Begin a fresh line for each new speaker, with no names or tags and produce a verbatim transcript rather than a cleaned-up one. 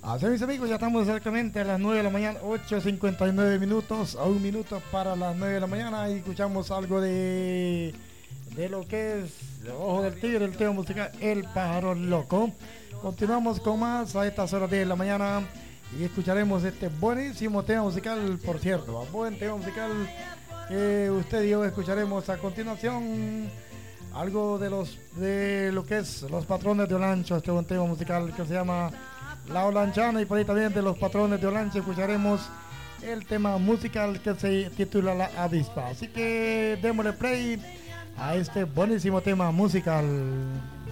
Así mis amigos, ya estamos exactamente a las nueve de la mañana, ocho cincuenta y nueve minutos, a un minuto para las nueve de la mañana y escuchamos algo de, de lo que es Ojo del Tigre, el tema musical El Pájaro Loco. Continuamos con más a estas horas de la mañana y escucharemos este buenísimo tema musical, por cierto, buen tema musical que usted y yo escucharemos a continuación. Algo de los de lo que es Los Patrones de Olancho, este buen tema musical que se llama La Olanchana, y por ahí también de Los Patrones de Olancho escucharemos el tema musical que se titula La Avispa. Así que démosle play a este buenísimo tema musical.